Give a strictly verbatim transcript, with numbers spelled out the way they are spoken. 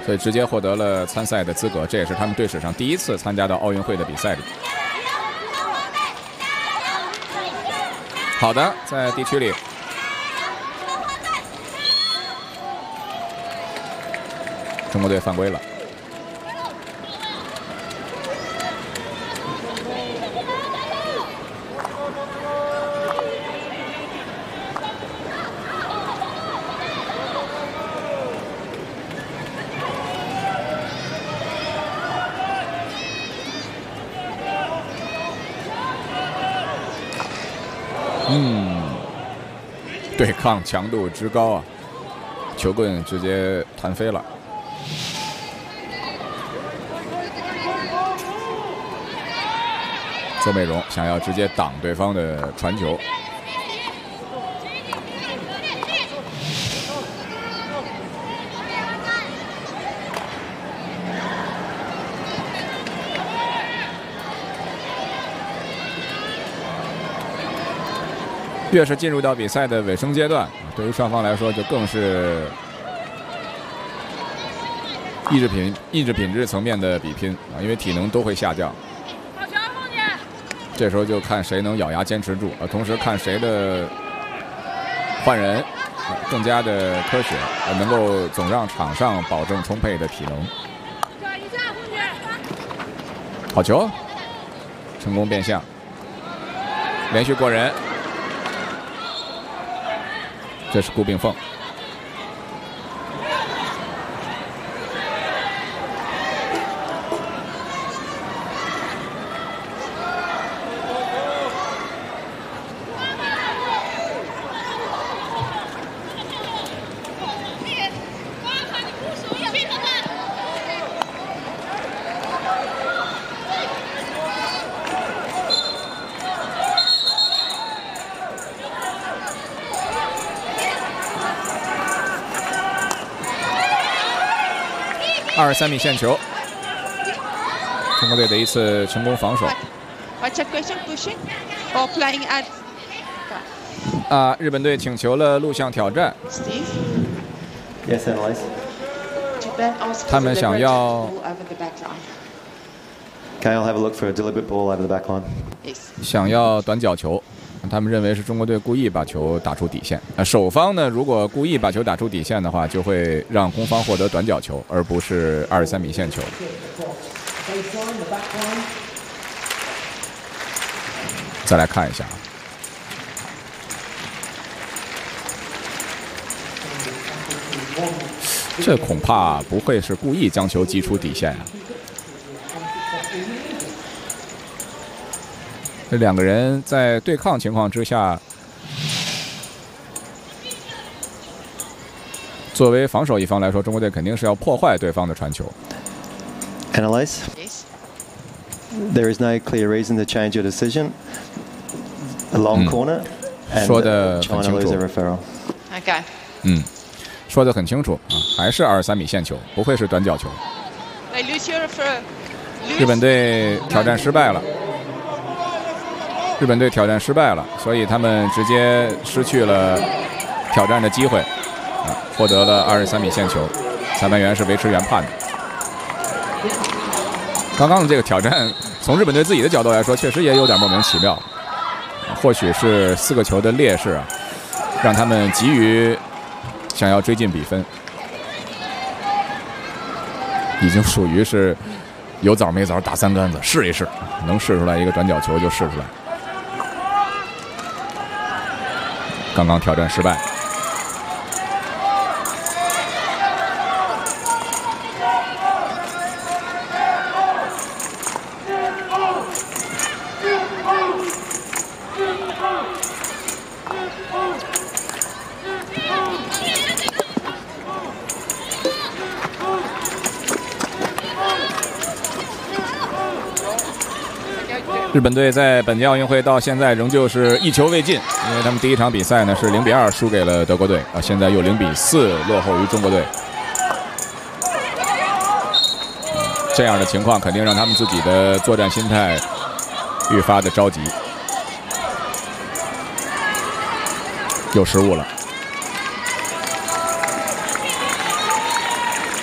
所以直接获得了参赛的资格。这也是他们队史上第一次参加到奥运会的比赛里。好的，在地区里，中国队犯规了。 嗯，对抗强度之高啊！球棍直接弹飞了。邹美荣想要直接挡对方的传球。 越是进入到比赛的尾声阶段，对于双方来说就更是意志品意志品质层面的比拼啊，因为体能都会下降。这时候就看谁能咬牙坚持住啊，同时看谁的换人更加的科学，能够总让场上保证充沛的体能。好球，成功变向，连续过人。 这是顾炳凤，二十三米线球，中国队的一次成功防守。啊，日本队请求了录像挑战。 Yes, analyze. 他们想要。 Okay, I'll have a look for a deliberate ball over the back line. 想要短角球。 他们认为是中国队故意把球打出底线。呃，守方呢，如果故意把球打出底线的话，就会让攻方获得短角球，而不是二十三米线球。再来看一下，这恐怕不会是故意将球击出底线啊。 这两个人在对抗情况之下，作为防守一方来说，中国队肯定是要破坏对方的传球。 Analyze. There is no clear reason to change your decision. A long corner. 说的很清楚。 Okay. 嗯，说的很清楚啊，还是二十三米线球，不会是短角球。日本队挑战失败了。 日本队挑战失败了，所以他们直接失去了挑战的机会，啊，获得了二十三米线球。裁判员是维持原判的。刚刚的这个挑战，从日本队自己的角度来说，确实也有点莫名其妙。或许是四个球的劣势啊，让他们急于想要追进比分，已经属于是有枣没枣打三竿子，试一试，能试出来一个短角球就试出来。 刚刚挑战失败。日本队在本届奥运会到现在仍旧是一球未进，因为他们第一场比赛呢是零比二输给了德国队，啊，现在又零比四落后于中国队。这样的情况肯定让他们自己的作战心态愈发的着急，有失误了。